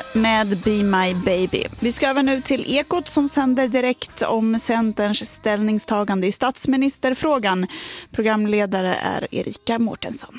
med Be My Baby. Vi ska över nu till Ekot som sänder direkt om Centerns ställningstagande i statsministerfrågan. Programledare är Erika Mårtensson.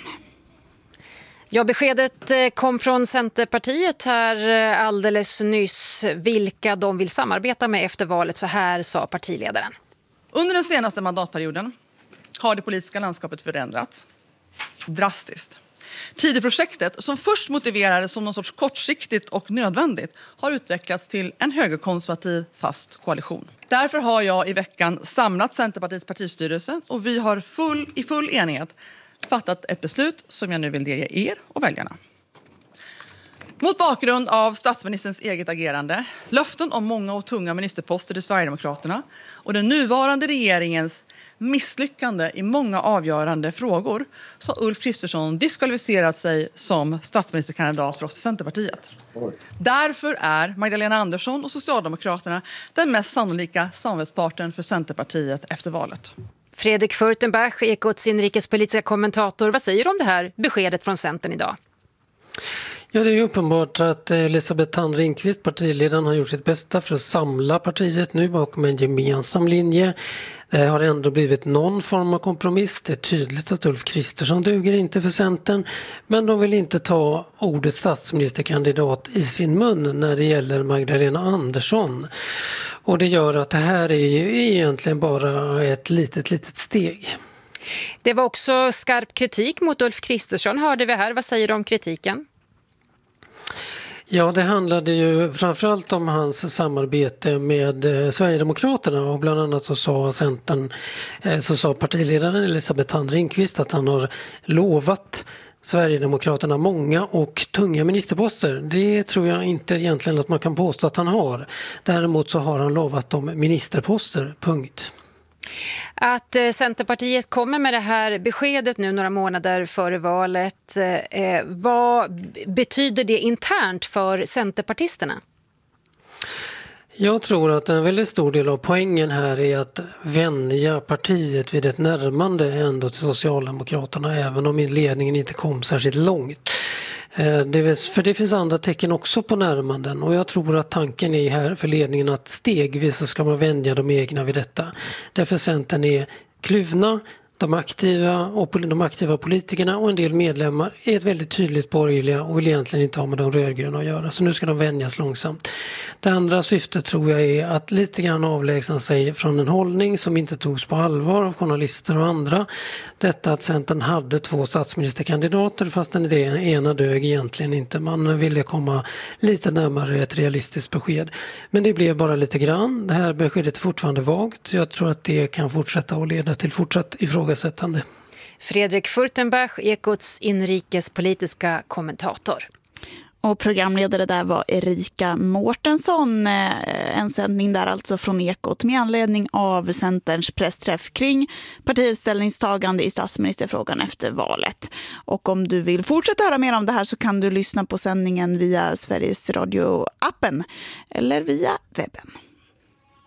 Ja, beskedet kom från Centerpartiet här alldeles nyss vilka de vill samarbeta med efter valet. Så här sa partiledaren. Under den senaste mandatperioden har det politiska landskapet förändrats drastiskt. Tidöprojektet, som först motiverades som någon sorts kortsiktigt och nödvändigt, har utvecklats till en högerkonservativ fast koalition. Därför har jag i veckan samlat Centerpartiets partistyrelse och vi har i full enighet fattat ett beslut som jag nu vill delge er och väljarna. Mot bakgrund av statsministerns eget agerande, löften om många och tunga ministerposter till Sverigedemokraterna och den nuvarande regeringens misslyckande i många avgörande frågor, så har Ulf Kristersson diskvalificerat sig som statsministerkandidat för oss i Centerpartiet. Därför är Magdalena Andersson och Socialdemokraterna den mest sannolika samarbetspartnern för Centerpartiet efter valet. Fredrik Furtenbach, Ekots inrikespolitiska kommentator. Vad säger du om det här beskedet från Centern idag? Ja, det är ju uppenbart att Elisabeth Thand Ringqvist, partiledaren, har gjort sitt bästa för att samla partiet nu bakom en gemensam linje. Det har ändå blivit någon form av kompromiss. Det är tydligt att Ulf Kristersson duger inte för Centern, men de vill inte ta ordet statsministerkandidat i sin mun när det gäller Magdalena Andersson. Och det gör att det här är ju egentligen bara ett litet steg. Det var också skarp kritik mot Ulf Kristersson, hörde vi här. Vad säger du om kritiken? Ja, det handlade ju framförallt om hans samarbete med Sverigedemokraterna, och bland annat så sa partiledaren Elisabeth Thand Ringqvist att han har lovat Sverigedemokraterna många och tunga ministerposter. Det tror jag inte egentligen att man kan påstå att han har. Däremot så har han lovat dem ministerposter, punkt. Att Centerpartiet kommer med det här beskedet nu några månader före valet, vad betyder det internt för centerpartisterna? Jag tror att en väldigt stor del av poängen här är att vänja partiet vid ett närmande ändå till Socialdemokraterna, även om ledningen inte kom särskilt långt. För det finns andra tecken också på närmanden, och jag tror att tanken är här för ledningen att stegvis så ska man vänja de egna vid detta. Därför Centern är kluvna. De aktiva politikerna och en del medlemmar är ett väldigt tydligt borgerliga och vill egentligen inte ha med de rödgröna att göra. Så nu ska de vänjas långsamt. Det andra syftet tror jag är att lite grann avlägsna sig från en hållning som inte togs på allvar av journalister och andra. Detta att Centern hade 2 statsministerkandidater fast den ena dög egentligen inte. Man ville komma lite närmare ett realistiskt besked. Men det blev bara lite grann. Det här beskedet är fortfarande vagt. Jag tror att det kan fortsätta att leda till fortsatt ifrågasättande. Fredrik Furtenbach, Ekots inrikespolitiska kommentator. Och programledare där var Erika Mårtensson. En sändning där alltså från Ekot med anledning av Centerns pressträff kring partiets ställningstagande i statsministerfrågan efter valet. Och om du vill fortsätta höra mer om det här så kan du lyssna på sändningen via Sveriges Radio-appen eller via webben.